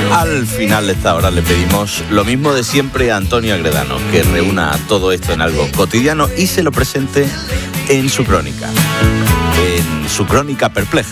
Al final de esta hora le pedimos lo mismo de siempre a Antonio Agredano, que reúna todo esto en algo cotidiano y se lo presente en su crónica perpleja.